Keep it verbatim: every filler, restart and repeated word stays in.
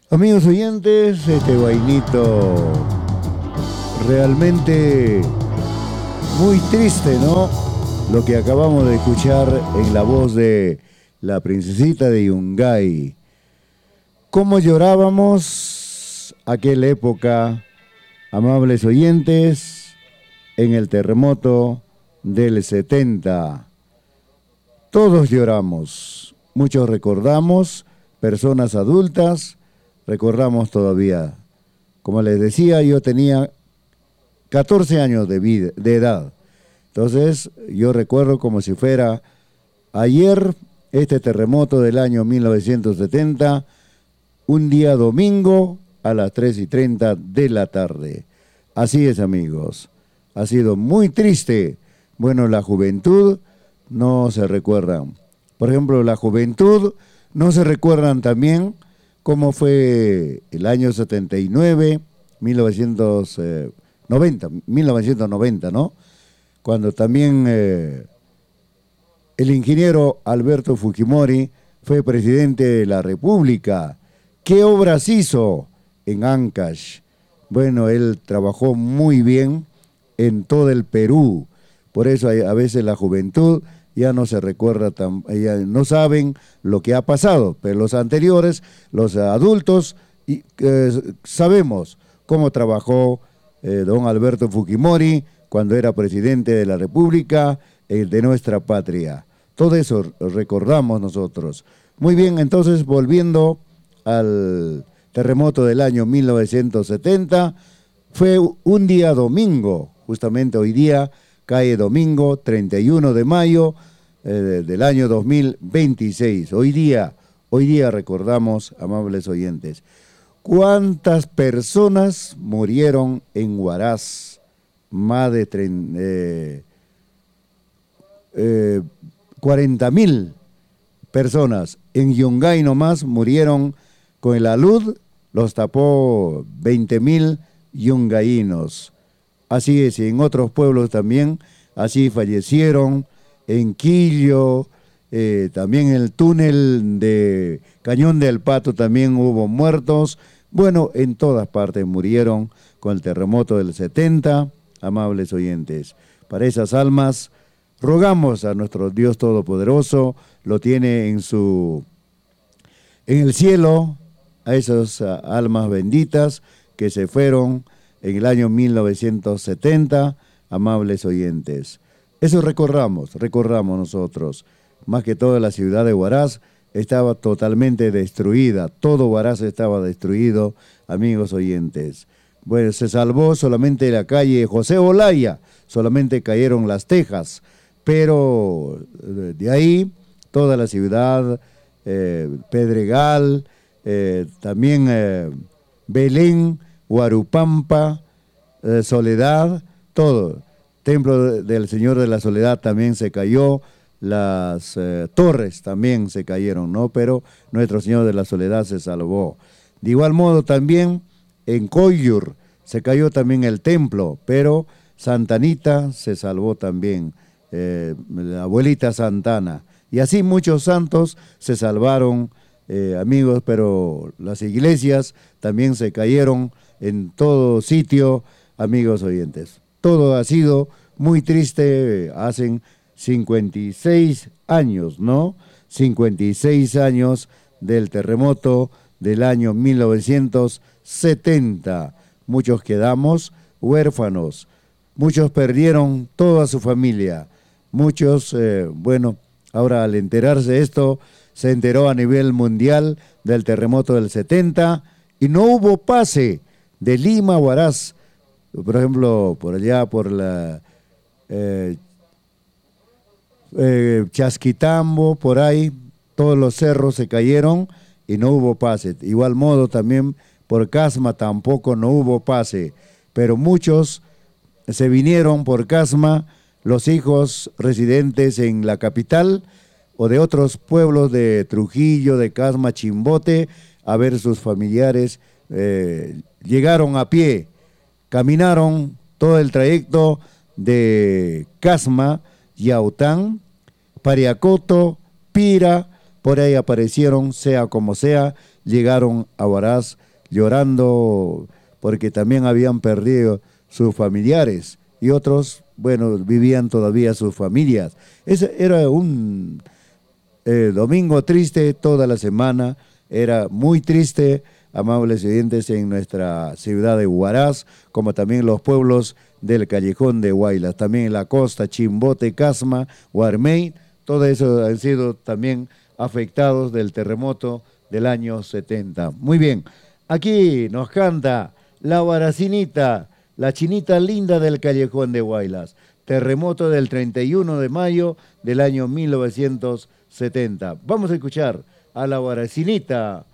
Amigos oyentes, este vainito realmente muy triste, ¿no? Lo que acabamos de escuchar en la voz de la princesita de Yungay. ¿Cómo llorábamos aquella época, amables oyentes, en el terremoto del setenta? Todos lloramos, muchos recordamos, personas adultas, recordamos todavía. Como les decía, yo tenía catorce años de vida, de edad. Entonces, yo recuerdo como si fuera ayer este terremoto del año mil novecientos setenta, un día domingo a las tres y treinta de la tarde. Así es, amigos. Ha sido muy triste. Bueno, la juventud no se recuerda. Por ejemplo, la juventud no se recuerdan también cómo fue el año setenta y nueve, mil novecientos noventa, mil novecientos noventa, ¿no? Cuando también eh, el ingeniero Alberto Fujimori fue presidente de la República. ¿Qué obras hizo en Ancash? Bueno, él trabajó muy bien en todo el Perú. Por eso hay, a veces la juventud ya no se recuerda, tan, ya no saben lo que ha pasado, pero los anteriores, los adultos, y, eh, sabemos cómo trabajó eh, don Alberto Fujimori cuando era presidente de la República eh, de nuestra patria. Todo eso recordamos nosotros. Muy bien, entonces volviendo al terremoto del año mil novecientos setenta, fue un día domingo, justamente hoy día cae domingo treinta y uno de mayo eh, del año dos mil veintiséis. Hoy día, hoy día recordamos, amables oyentes, cuántas personas murieron en Huaraz. Más de eh, eh, cuarenta mil personas. En Yungay nomás murieron con el alud, los tapó veinte mil yungaínos. Así es, y en otros pueblos también, así fallecieron, en Quillo, eh, también en el túnel de Cañón del Pato también hubo muertos. Bueno, en todas partes murieron con el terremoto del setenta, amables oyentes. Para esas almas, rogamos a nuestro Dios Todopoderoso, lo tiene en su, en el cielo, a esas uh, almas benditas que se fueron en el año mil novecientos setenta, amables oyentes. Eso recordamos, recordamos nosotros. Más que todo la ciudad de Huaraz estaba totalmente destruida, todo Huaraz estaba destruido, amigos oyentes. Bueno, se salvó solamente la calle José Olaya, solamente cayeron las tejas, pero de ahí toda la ciudad, eh, Pedregal, eh, también eh, Belén, Huarupampa, eh, Soledad, todo. Templo del Señor de la Soledad también se cayó, las eh, torres también se cayeron, ¿no? Pero nuestro Señor de la Soledad se salvó. De igual modo también en Coyur se cayó también el templo, pero Santa Anita se salvó también, eh, la abuelita Santana. Y así muchos santos se salvaron, eh, amigos, pero las iglesias también se cayeron en todo sitio, amigos oyentes. Todo ha sido muy triste, hacen cincuenta y seis años, ¿no? cincuenta y seis años del terremoto del año mil novecientos setenta. Muchos quedamos huérfanos, muchos perdieron toda su familia, muchos, eh, bueno, ahora al enterarse esto, se enteró a nivel mundial del terremoto del setenta y no hubo pase de Lima a Huaraz. Por ejemplo, por allá, por la eh, eh, Chasquitambo, por ahí, todos los cerros se cayeron y no hubo pase. Igual modo también por Casma tampoco no hubo pase, pero muchos se vinieron por Casma, los hijos residentes en la capital o de otros pueblos de Trujillo, de Casma, Chimbote, a ver sus familiares, eh, llegaron a pie, caminaron todo el trayecto de Casma, Yaután, Pariacoto, Pira, por ahí aparecieron, sea como sea, llegaron a Huaraz llorando porque también habían perdido sus familiares y otros, bueno, vivían todavía sus familias. Ese era un eh, domingo triste toda la semana, era muy triste, amables oyentes, en nuestra ciudad de Huaraz, como también los pueblos del Callejón de Huaylas, también en la costa, Chimbote, Casma, Huarmey, todo eso han sido también afectados del terremoto del año setenta. Muy bien, aquí nos canta la Huaracinita, la chinita linda del Callejón de Huaylas, terremoto del treinta y uno de mayo del año mil novecientos setenta. Vamos a escuchar a la Huaracinita